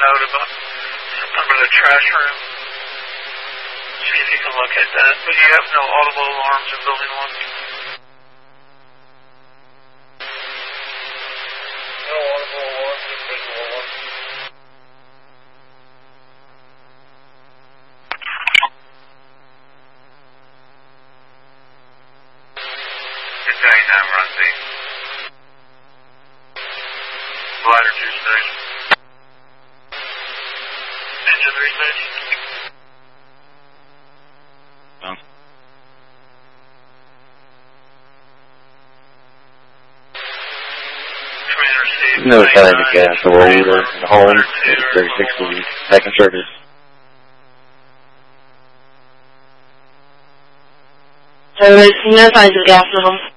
note about under the trash room. See if you can locate that. But you have no audible alarms in building 1. No audible alarms in visual 1. Good day, 9 run B. Glider 2 station. Engine 3 station. No sign of gas or oil in the home. 36 degrees. Second service. No signs of gas in the home.